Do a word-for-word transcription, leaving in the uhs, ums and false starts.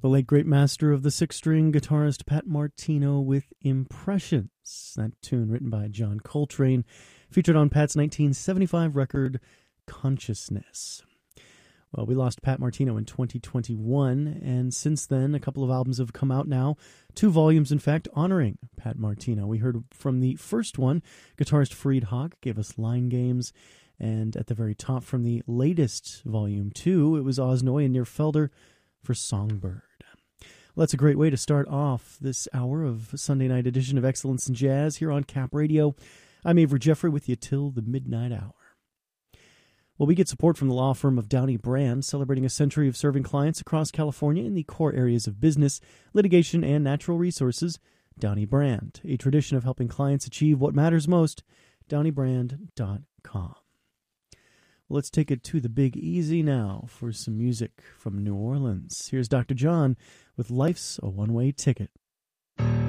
The late great master of the six-string guitarist Pat Martino with Impressions. That tune written by John Coltrane, featured on Pat's nineteen seventy-five record, Consciousness. Well, we lost Pat Martino in twenty twenty-one, and since then, a couple of albums have come out now. Two volumes, in fact, honoring Pat Martino. We heard from the first one, guitarist Fareed Haque gave us Line Games, and at the very top from the latest volume two, it was Oz Noy and Nir Felder for Songbird. Well, that's a great way to start off this hour of Sunday night edition of Excellence in Jazz here on Cap Radio. I'm Avery Jeffrey with you till the midnight hour. Well, we get support from the law firm of Downey Brand, celebrating a century of serving clients across California in the core areas of business, litigation, and natural resources. Downey Brand, a tradition of helping clients achieve what matters most. downey brand dot com. Well, let's take it to the Big Easy now for some music from New Orleans. Here's Doctor John with Life's a One-Way Ticket.